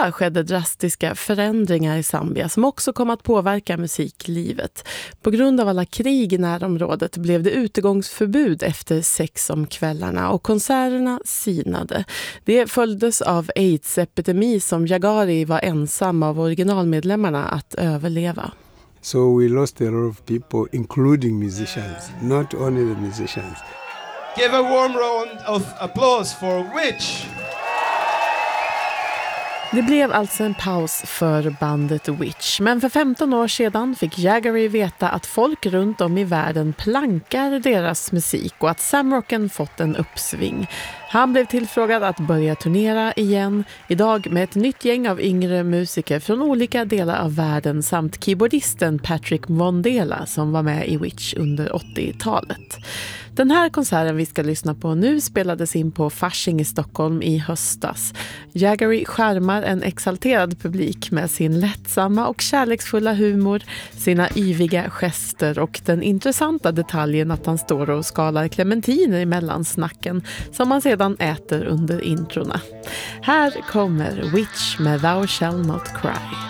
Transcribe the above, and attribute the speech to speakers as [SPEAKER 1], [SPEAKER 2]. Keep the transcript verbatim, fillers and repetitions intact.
[SPEAKER 1] skedde drastiska förändringar i Zambia som också kom att påverka musiklivet. På grund av alla krig i närområdet blev det utegångsförbud efter sex om kvällarna och konserterna sinade. Det följdes av AIDS-epidemi som Jagari var ensam av originalmedlemmarna att överleva.
[SPEAKER 2] So we lost a lot of people, including musicians, not only the musicians.
[SPEAKER 3] Give a warm round of applause for Witch!
[SPEAKER 1] Det blev alltså en paus för bandet Witch, men för femton år sedan fick Jagari veta att folk runt om i världen plankar deras musik och att Samrocken fått en uppsving. Han blev tillfrågad att börja turnera igen, idag med ett nytt gäng av yngre musiker från olika delar av världen samt keyboardisten Patrick Mondela som var med i Witch under åttiotalet. Den här konserten vi ska lyssna på nu spelades in på Fasching i Stockholm i höstas. Jagari skärmar en exalterad publik med sin lättsamma och kärleksfulla humor, sina yviga gester och den intressanta detaljen att han står och skalar clementiner i mellansnacken som han sedan äter under introna. Här kommer Witch med Thou Shall Not Cry.